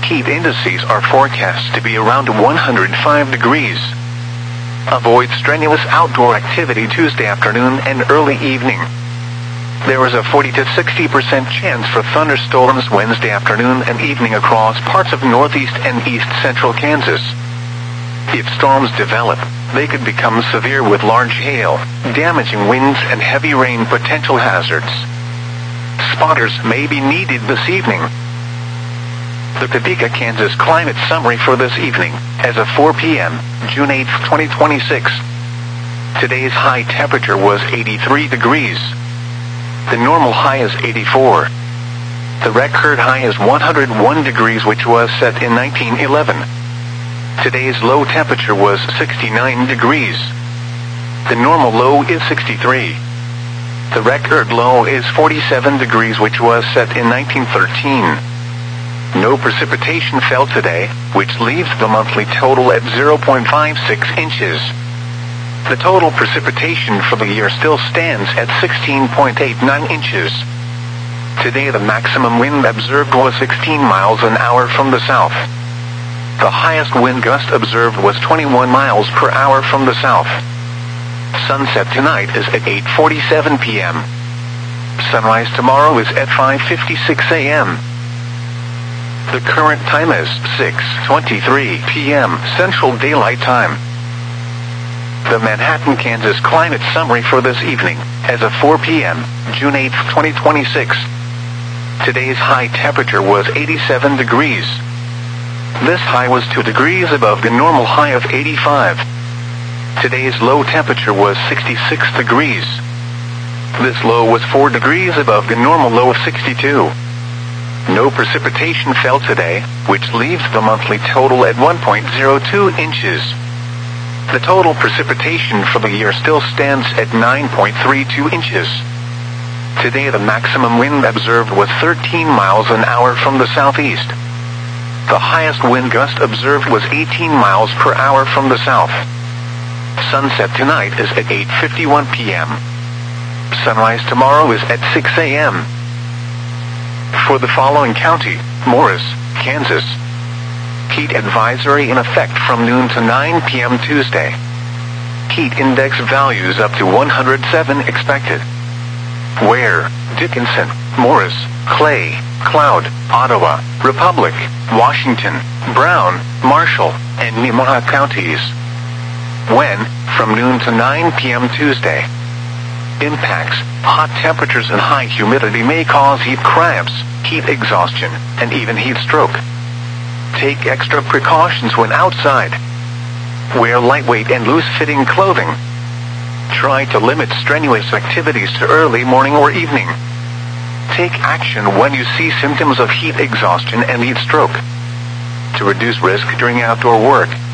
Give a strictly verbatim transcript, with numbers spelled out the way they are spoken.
heat indices are forecast to be around one hundred five degrees. Avoid strenuous outdoor activity Tuesday afternoon and early evening. There is a forty to sixty percent chance for thunderstorms Wednesday afternoon and evening across parts of northeast and east central Kansas. If storms develop, they could become severe with large hail, damaging winds and heavy rain potential hazards. Spotters may be needed this evening. The Topeka, Kansas climate summary for this evening, as of four p m, June eighth, twenty twenty-six. Today's high temperature was eighty-three degrees. The normal high is eighty-four. The record high is one hundred one degrees, which was set in nineteen eleven. Today's low temperature was sixty-nine degrees. The normal low is sixty-three. The record low is forty-seven degrees, which was set in nineteen thirteen. No precipitation fell today, which leaves the monthly total at zero point five six inches. The total precipitation for the year still stands at sixteen point eight nine inches. Today the maximum wind observed was sixteen miles an hour from the south. The highest wind gust observed was twenty-one miles per hour from the south. Sunset tonight is at eight forty-seven p m Sunrise tomorrow is at five fifty-six a m The current time is six twenty-three p m Central Daylight Time. The Manhattan, Kansas climate summary for this evening, as of four p m, June eighth, twenty twenty-six. Today's high temperature was eighty-seven degrees. This high was two degrees above the normal high of eighty-five. Today's low temperature was sixty-six degrees. This low was four degrees above the normal low of sixty-two. No precipitation fell today, which leaves the monthly total at one point zero two inches. The total precipitation for the year still stands at nine point three two inches. Today the maximum wind observed was thirteen miles an hour from the southeast. The highest wind gust observed was eighteen miles per hour from the south. Sunset tonight is at eight fifty-one p m Sunrise tomorrow is at six a m For the following county, Morris, Kansas. Heat advisory in effect from noon to nine p m Tuesday. Heat index values up to one hundred seven expected. Ware, Dickinson, Morris, Clay, Cloud, Ottawa, Republic, Washington, Brown, Marshall, and Nemaha counties. When, from noon to nine p m Tuesday. Impacts: hot temperatures and high humidity may cause heat cramps, heat exhaustion, and even heat stroke. Take extra precautions when outside. Wear lightweight and loose-fitting clothing. Try to limit strenuous activities to early morning or evening. Take action when you see symptoms of heat exhaustion and heat stroke. To reduce risk during outdoor work,